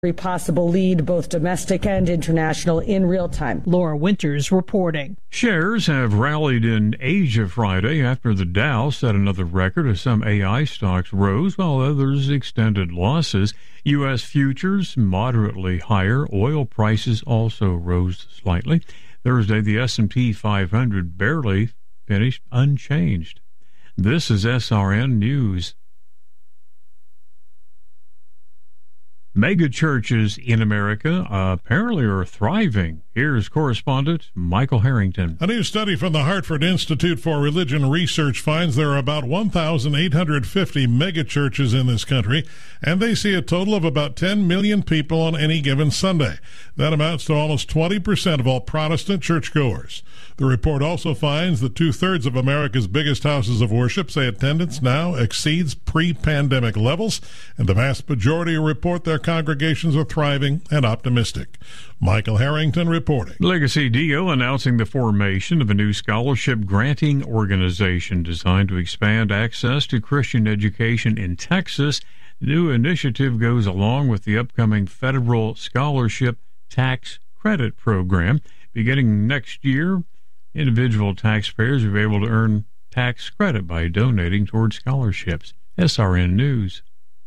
Every possible lead, both domestic and international, in real time. Laura Winters reporting. Shares have rallied in Asia Friday after the Dow set another record as some AI stocks rose while others extended losses. U.S. futures moderately higher. Oil prices also rose slightly. Thursday, the S&P 500 barely finished unchanged. This is SRN News. Mega churches in America apparently are thriving. Here's correspondent Michael Harrington. A new study from the Hartford Institute for Religion Research finds there are about 1,850 mega churches in this country, and they see a total of about 10 million people on any given Sunday. That amounts to almost 20% of all Protestant churchgoers. The report also finds that 2/3 of America's biggest houses of worship say attendance now exceeds pre-pandemic levels, and the vast majority report their congregations are thriving and optimistic. Michael Harrington reporting. Legacy Dio announcing the formation of a new scholarship granting organization designed to expand access to Christian education in Texas. The new initiative goes along with the upcoming federal scholarship tax credit program. Beginning next year, individual taxpayers will be able to earn tax credit by donating toward scholarships. SRN News.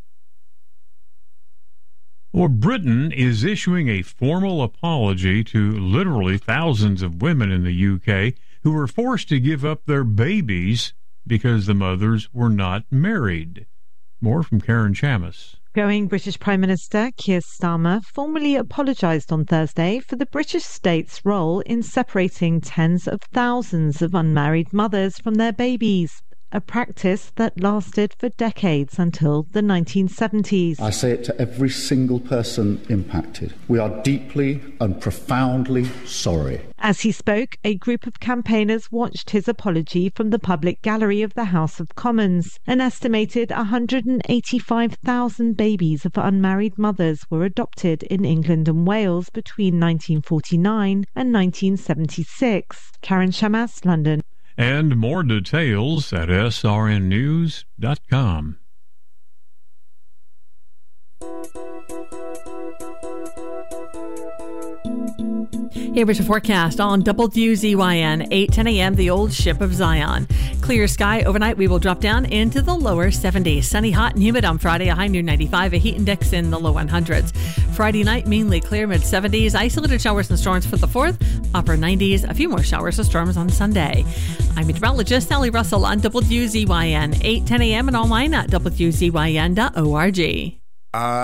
Well, Britain is issuing a formal apology to literally thousands of women in the UK who were forced to give up their babies because the mothers were not married. More from Karen Chamis. Outgoing British Prime Minister Keir Starmer formally apologised on Thursday for the British state's role in separating tens of thousands of unmarried mothers from their babies, a practice that lasted for decades until the 1970s. I say it to every single person impacted. We are deeply and profoundly sorry. As he spoke, a group of campaigners watched his apology from the public gallery of the House of Commons. An estimated 185,000 babies of unmarried mothers were adopted in England and Wales between 1949 and 1976. Karen Chamas, London. And more details at srnnews.com. Here is your forecast on WZYN, 8:10 a.m., the old ship of Zion. Clear sky overnight. We will drop down into the lower 70s. Sunny, hot, and humid on Friday, a high near 95, a heat index in the low 100s. Friday night, mainly clear, mid-70s. Isolated showers and storms for the 4th, upper 90s. A few more showers and storms on Sunday. I'm meteorologist Sally Russell on WZYN, 8:10 a.m. and online at WZYN.org.